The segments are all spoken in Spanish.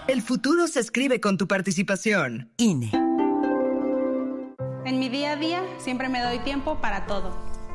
El futuro se escribe con tu participación. INE. En mi día a día siempre me doy tiempo para todo.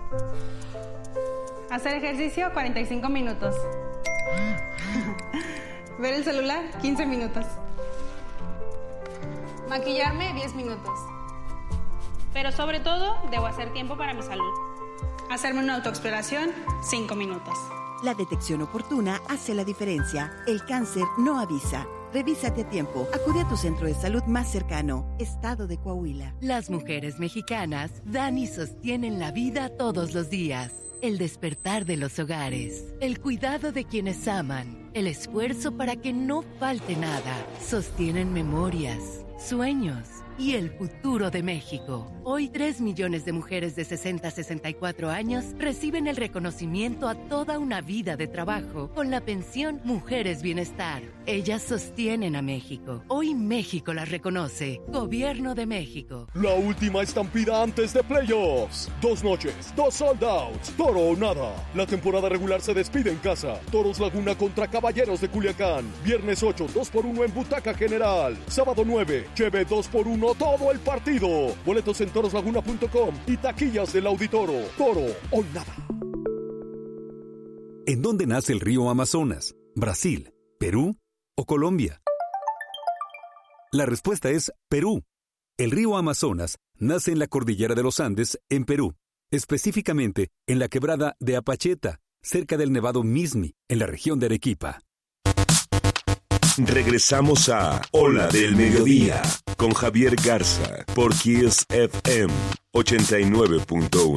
Hacer ejercicio, 45 minutos. Ver el celular, 15 minutos. Maquillarme, 10 minutos. Pero sobre todo, debo hacer tiempo para mi salud. Hacerme una autoexploración, 5 minutos. La detección oportuna hace la diferencia. El cáncer no avisa. Revísate a tiempo. Acude a tu centro de salud más cercano. Estado de Coahuila. Las mujeres mexicanas dan y sostienen la vida todos los días. El despertar de los hogares, el cuidado de quienes aman, el esfuerzo para que no falte nada. Sostienen memorias, sueños y el futuro de México. Hoy 3 millones de mujeres de 60 a 64 años reciben el reconocimiento a toda una vida de trabajo con la pensión Mujeres Bienestar. Ellas sostienen a México. Hoy México las reconoce. Gobierno de México. La última estampida antes de playoffs. 2 noches, 2 sold outs. Toro o nada. La temporada regular se despide en casa. Toros Laguna contra Caballeros de Culiacán. Viernes 8, 2x1 en Butaca General. Sábado 9, lleve 2x1 todo el partido. Boletos en toroslaguna.com y taquillas del Auditoro. Toro o nada. ¿En dónde nace el río Amazonas? ¿Brasil, Perú o Colombia? La respuesta es Perú. El río Amazonas nace en la cordillera de los Andes, en Perú, específicamente en la quebrada de Apacheta, cerca del Nevado Mizmi, en la región de Arequipa. Regresamos a Ola del Mediodía con Javier Garza por Kiss FM 89.1.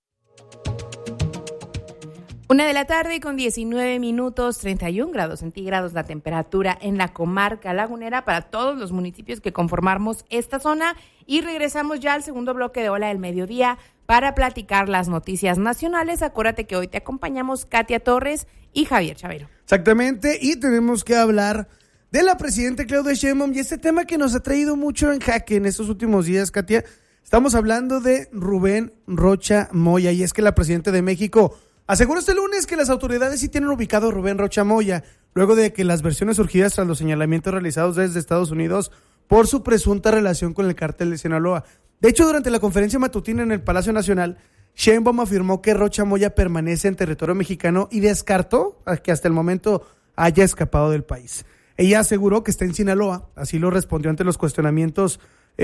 1 de la tarde con 19 minutos, 31 grados centígrados la temperatura en la comarca lagunera para todos los municipios que conformamos esta zona. Y regresamos ya al segundo bloque de Ola del Mediodía para platicar las noticias nacionales. Acuérdate que hoy te acompañamos Katia Torres y Javier Chavero. Exactamente, y tenemos que hablar de la presidenta Claudia Sheinbaum y este tema que nos ha traído mucho en jaque en estos últimos días, Katia. Estamos hablando de Rubén Rocha Moya, y es que la presidenta de México aseguró este lunes que las autoridades sí tienen ubicado a Rubén Rocha Moya, luego de que las versiones surgidas tras los señalamientos realizados desde Estados Unidos por su presunta relación con el cártel de Sinaloa. De hecho, durante la conferencia matutina en el Palacio Nacional, Sheinbaum afirmó que Rocha Moya permanece en territorio mexicano y descartó que hasta el momento haya escapado del país. Ella aseguró que está en Sinaloa, así lo respondió ante los cuestionamientos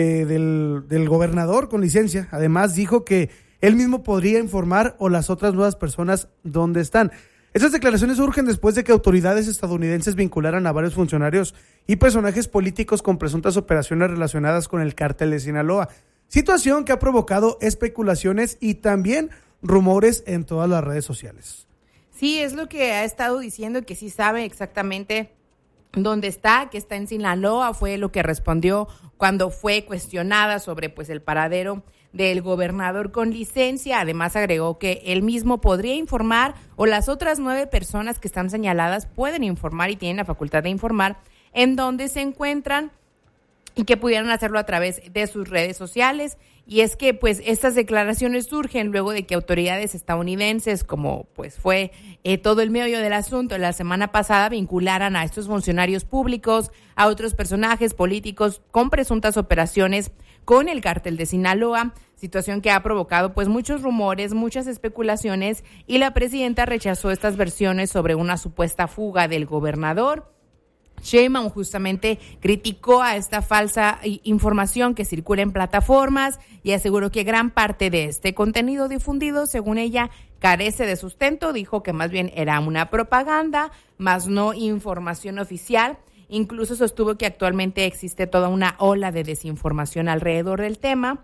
del gobernador con licencia. Además, dijo que él mismo podría informar o las otras nuevas personas dónde están. Estas declaraciones surgen después de que autoridades estadounidenses vincularan a varios funcionarios y personajes políticos con presuntas operaciones relacionadas con el cártel de Sinaloa, situación que ha provocado especulaciones y también rumores en todas las redes sociales. Sí, es lo que ha estado diciendo, que sí sabe exactamente dónde está, que está en Sinaloa. Fue lo que respondió cuando fue cuestionada sobre pues el paradero del gobernador con licencia. Además agregó que él mismo podría informar o las otras 9 personas que están señaladas pueden informar y tienen la facultad de informar en dónde se encuentran y que pudieran hacerlo a través de sus redes sociales. Y es que pues estas declaraciones surgen luego de que autoridades estadounidenses, como pues fue todo el meollo del asunto la semana pasada, vincularan a estos funcionarios públicos, a otros personajes políticos con presuntas operaciones con el cártel de Sinaloa, situación que ha provocado pues muchos rumores, muchas especulaciones, y la presidenta rechazó estas versiones sobre una supuesta fuga del gobernador. Sheinbaum justamente criticó a esta falsa información que circula en plataformas y aseguró que gran parte de este contenido difundido, según ella, carece de sustento. Dijo que más bien era una propaganda, más no información oficial. Incluso sostuvo que actualmente existe toda una ola de desinformación alrededor del tema.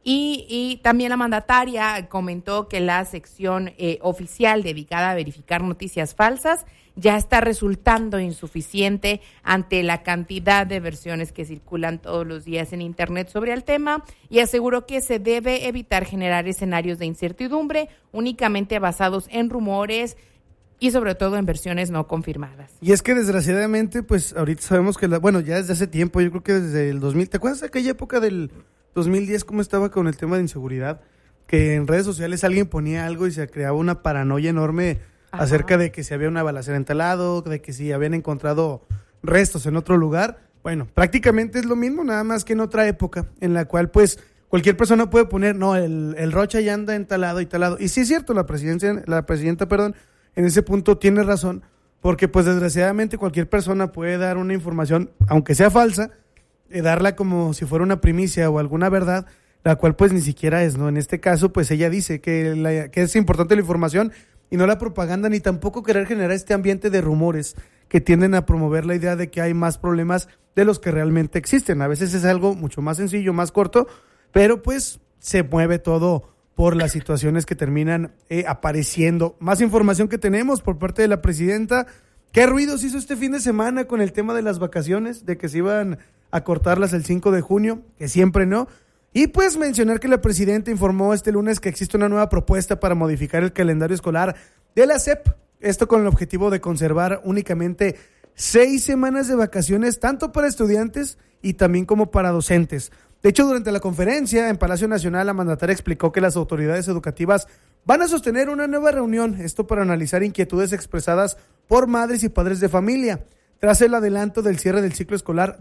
Y también la mandataria comentó que la sección oficial dedicada a verificar noticias falsas ya está resultando insuficiente ante la cantidad de versiones que circulan todos los días en Internet sobre el tema, y aseguró que se debe evitar generar escenarios de incertidumbre únicamente basados en rumores y sobre todo en versiones no confirmadas. Y es que desgraciadamente, pues ahorita sabemos que, ya desde hace tiempo, yo creo que desde el 2000, ¿te acuerdas de aquella época del 2010 cómo estaba con el tema de inseguridad? Que en redes sociales alguien ponía algo y se creaba una paranoia enorme acerca de que si había una balacera en tal lado, de que si habían encontrado restos en otro lugar. Bueno, prácticamente es lo mismo, nada más que en otra época, en la cual pues cualquier persona puede poner, no, el Rocha ya anda en tal lado y tal lado. Y sí es cierto, la presidenta, en ese punto tiene razón, porque pues desgraciadamente cualquier persona puede dar una información, aunque sea falsa, darla como si fuera una primicia o alguna verdad, la cual pues ni siquiera es, ¿no? En este caso pues ella dice que es importante la información y no la propaganda, ni tampoco querer generar este ambiente de rumores que tienden a promover la idea de que hay más problemas de los que realmente existen. A veces es algo mucho más sencillo, más corto, pero pues se mueve todo por las situaciones que terminan apareciendo. Más información que tenemos por parte de la presidenta. ¿Qué ruidos hizo este fin de semana con el tema de las vacaciones? De que se iban a cortarlas el 5 de junio, que siempre no. Y pues mencionar que la presidenta informó este lunes que existe una nueva propuesta para modificar el calendario escolar de la SEP. Esto con el objetivo de conservar únicamente 6 semanas de vacaciones, tanto para estudiantes y también como para docentes. De hecho, durante la conferencia en Palacio Nacional, la mandataria explicó que las autoridades educativas van a sostener una nueva reunión, esto para analizar inquietudes expresadas por madres y padres de familia, tras el adelanto del cierre del ciclo escolar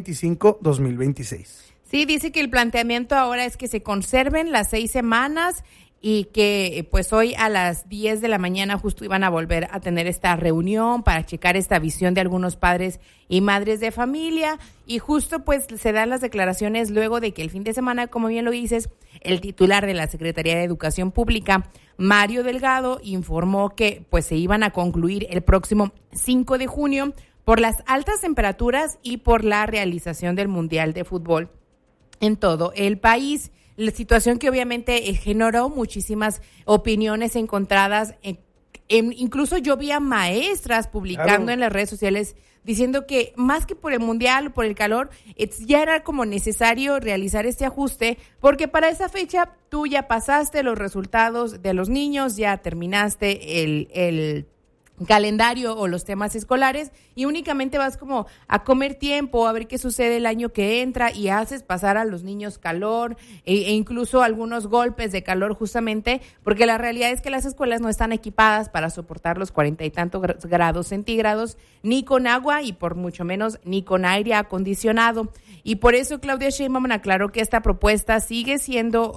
2025-2026. Sí, dice que el planteamiento ahora es que se conserven las 6 semanas y que pues hoy a las 10 de la mañana justo iban a volver a tener esta reunión para checar esta visión de algunos padres y madres de familia, y justo pues se dan las declaraciones luego de que el fin de semana, como bien lo dices, el titular de la Secretaría de Educación Pública, Mario Delgado, informó que pues se iban a concluir el próximo 5 de junio por las altas temperaturas y por la realización del Mundial de Fútbol en todo el país. La situación que obviamente generó muchísimas opiniones encontradas. Incluso yo vi a maestras publicando en las redes sociales diciendo que más que por el mundial o por el calor, ya era como necesario realizar este ajuste, porque para esa fecha tú ya pasaste los resultados de los niños, ya terminaste el calendario o los temas escolares y únicamente vas como a comer tiempo, a ver qué sucede el año que entra, y haces pasar a los niños calor e incluso algunos golpes de calor, justamente porque la realidad es que las escuelas no están equipadas para soportar los 40 y tantos grados centígrados, ni con agua y por mucho menos ni con aire acondicionado. Y por eso Claudia Sheinbaum aclaró que esta propuesta sigue siendo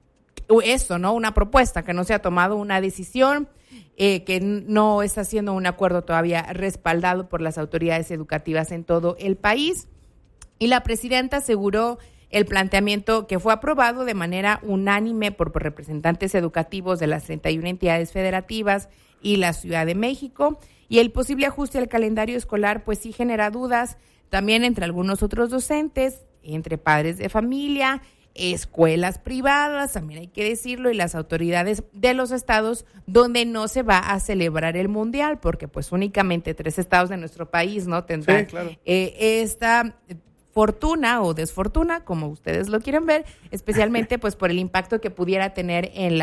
eso, ¿no? Una propuesta, que no se ha tomado una decisión, que no está siendo un acuerdo todavía respaldado por las autoridades educativas en todo el país. Y la presidenta aseguró el planteamiento que fue aprobado de manera unánime por representantes educativos de las 31 entidades federativas y la Ciudad de México, y el posible ajuste al calendario escolar pues sí genera dudas también entre algunos otros docentes, entre padres de familia, escuelas privadas, también hay que decirlo, y las autoridades de los estados donde no se va a celebrar el mundial, porque pues únicamente 3 estados de nuestro país no tendrán esta fortuna o desfortuna, como ustedes lo quieren ver, especialmente pues por el impacto que pudiera tener en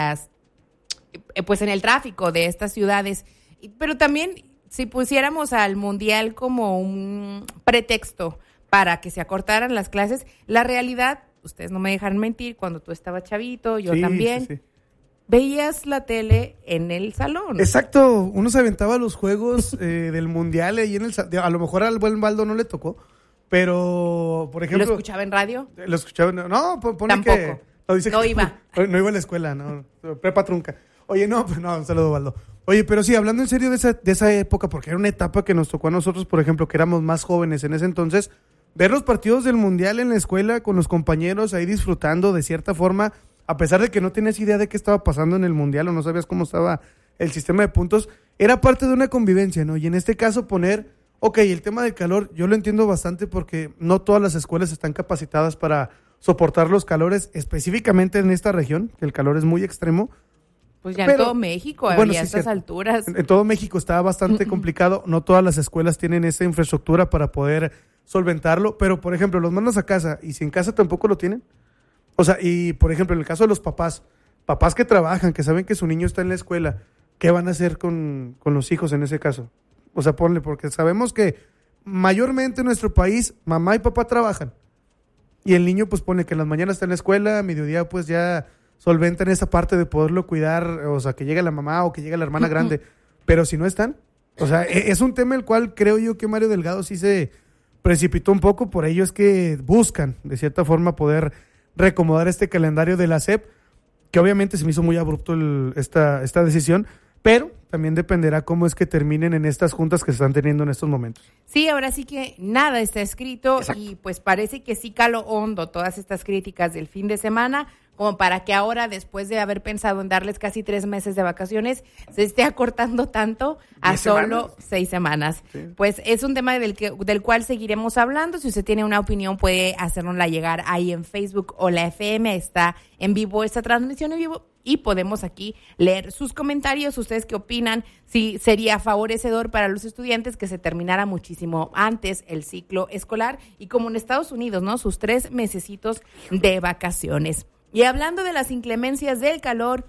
en el tráfico de estas ciudades. Pero también si pusiéramos al mundial como un pretexto para que se acortaran las clases, la realidad, ustedes no me dejan mentir, cuando tú estabas chavito, yo también, sí. Veías la tele en el salón. Exacto, uno se aventaba los juegos del mundial ahí en el salón. A lo mejor al buen Baldo no le tocó, pero, por ejemplo... ¿Lo escuchaba en radio? Lo escuchaba no, pone tampoco. Que... No, dice no que iba. No iba a la escuela, no, prepa trunca. Oye, no, un saludo, Baldo. Oye, pero sí, hablando en serio de esa época, porque era una etapa que nos tocó a nosotros, por ejemplo, que éramos más jóvenes en ese entonces, ver los partidos del mundial en la escuela con los compañeros ahí disfrutando de cierta forma, a pesar de que no tenías idea de qué estaba pasando en el mundial o no sabías cómo estaba el sistema de puntos, era parte de una convivencia, ¿no? Y en este caso el tema del calor, yo lo entiendo bastante porque no todas las escuelas están capacitadas para soportar los calores, específicamente en esta región, que el calor es muy extremo. Pues ya en todo México, a estas alturas. En todo México está bastante complicado, no todas las escuelas tienen esa infraestructura para poder solventarlo, pero por ejemplo, los mandas a casa y si en casa tampoco lo tienen. O sea, y por ejemplo, en el caso de los papás que trabajan, que saben que su niño está en la escuela, ¿qué van a hacer con los hijos en ese caso? O sea, ponle, porque sabemos que mayormente en nuestro país, mamá y papá trabajan. Y el niño, pues pone que en las mañanas está en la escuela, a mediodía pues ya solventan esa parte de poderlo cuidar, o sea, que llegue la mamá o que llegue la hermana grande. Pero si no están, O sea, es un tema el cual creo yo que Mario Delgado sí se precipitó un poco, por ello es que buscan, de cierta forma, poder reacomodar este calendario de la SEP, que obviamente se me hizo muy abrupto esta decisión, pero también dependerá cómo es que terminen en estas juntas que se están teniendo en estos momentos. Sí, ahora sí que nada está escrito. Exacto. Y pues parece que sí caló hondo todas estas críticas del fin de semana, como para que ahora, después de haber pensado en darles casi 3 meses de vacaciones, se esté acortando tanto a solo 6 semanas. Sí. Pues es un tema del cual seguiremos hablando. Si usted tiene una opinión, puede hacérnosla llegar ahí en Facebook o la FM. Está en vivo esta transmisión en vivo y podemos aquí leer sus comentarios. ¿Ustedes qué opinan? Si sería favorecedor para los estudiantes que se terminara muchísimo antes el ciclo escolar y como en Estados Unidos, ¿no? Sus 3 mesecitos de vacaciones. Y hablando de las inclemencias del calor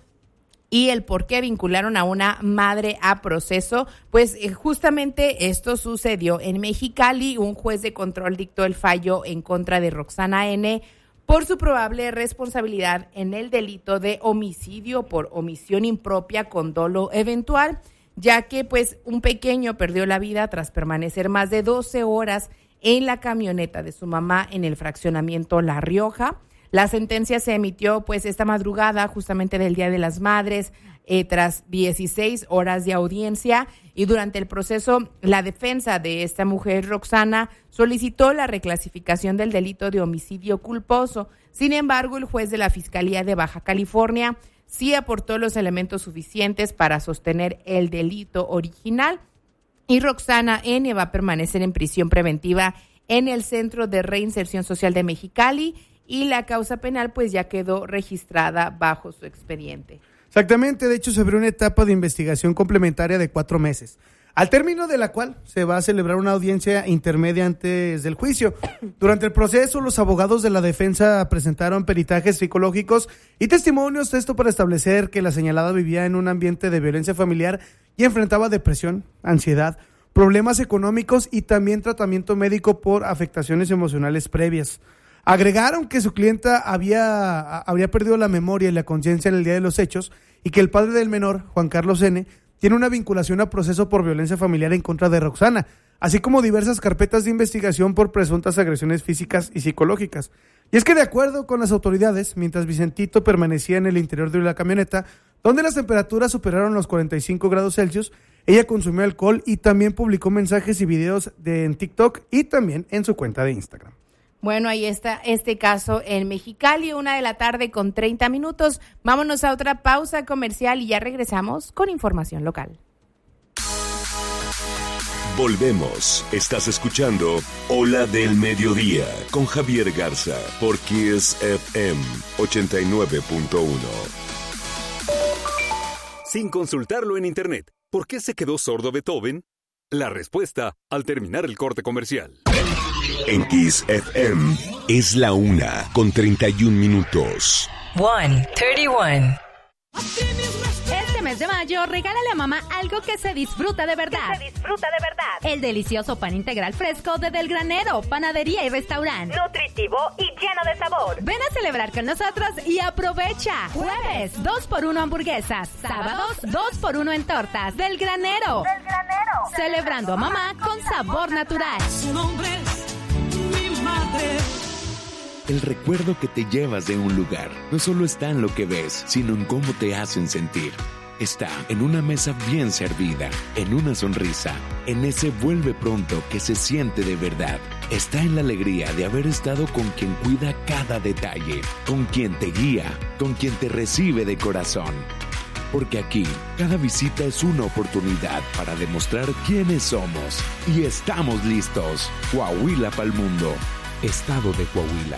y el por qué vincularon a una madre a proceso, pues justamente esto sucedió en Mexicali. Un juez de control dictó el fallo en contra de Roxana N. por su probable responsabilidad en el delito de homicidio por omisión impropia con dolo eventual, ya que pues un pequeño perdió la vida tras permanecer más de 12 horas en la camioneta de su mamá en el fraccionamiento La Rioja. La sentencia se emitió pues esta madrugada justamente del Día de las Madres, tras 16 horas de audiencia, y durante el proceso la defensa de esta mujer, Roxana, solicitó la reclasificación del delito de homicidio culposo. Sin embargo, el juez de la Fiscalía de Baja California sí aportó los elementos suficientes para sostener el delito original, y Roxana N. va a permanecer en prisión preventiva en el Centro de Reinserción Social de Mexicali, y la causa penal pues ya quedó registrada bajo su expediente. Exactamente, de hecho se abrió una etapa de investigación complementaria de 4 meses, al término de la cual se va a celebrar una audiencia intermedia antes del juicio. Durante el proceso, los abogados de la defensa presentaron peritajes psicológicos y testimonios, esto para establecer que la señalada vivía en un ambiente de violencia familiar y enfrentaba depresión, ansiedad, problemas económicos y también tratamiento médico por afectaciones emocionales previas. Agregaron que su clienta habría perdido la memoria y la conciencia en el día de los hechos y que el padre del menor, Juan Carlos N., tiene una vinculación a proceso por violencia familiar en contra de Roxana, así como diversas carpetas de investigación por presuntas agresiones físicas y psicológicas. Y es que de acuerdo con las autoridades, mientras Vicentito permanecía en el interior de la camioneta, donde las temperaturas superaron los 45 grados Celsius, ella consumió alcohol y también publicó mensajes y videos en TikTok y también en su cuenta de Instagram. Bueno, ahí está este caso en Mexicali, 1:30 p.m. Vámonos a otra pausa comercial y ya regresamos con información local. Volvemos. Estás escuchando Ola del Mediodía con Javier Garza por Kiss FM 89.1. Sin consultarlo en internet, ¿por qué se quedó sordo Beethoven? La respuesta al terminar el corte comercial. En Kiss FM es la 1:31 p.m. 1:31. Este mes de mayo, regálale a mamá algo que se disfruta de verdad. El delicioso pan integral fresco de Del Granero, panadería y restaurante. Nutritivo y lleno de sabor. Ven a celebrar con nosotros y aprovecha. Jueves, 2x1 hamburguesas. Sábados, 2x1 en tortas. Del Granero. Celebrando a mamá con sabor natural. Su nombre es mi madre. El recuerdo que te llevas de un lugar no solo está en lo que ves, sino en cómo te hacen sentir. Está en una mesa bien servida, en una sonrisa, en ese vuelve pronto que se siente de verdad. Está en la alegría de haber estado con quien cuida cada detalle, con quien te guía, con quien te recibe de corazón. Porque aquí, cada visita es una oportunidad para demostrar quiénes somos. Y estamos listos. Coahuila pa'l mundo. Estado de Coahuila.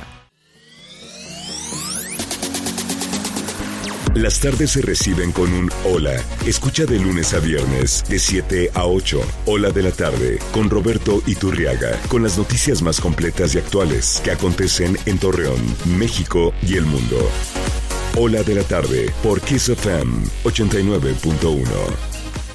Las tardes se reciben con un hola. Escucha de lunes a viernes, de 7 a 8. Hola de la tarde, con Roberto Iturriaga. Con las noticias más completas y actuales que acontecen en Torreón, México y el mundo. Hola de la tarde, por Kiss FM 89.1.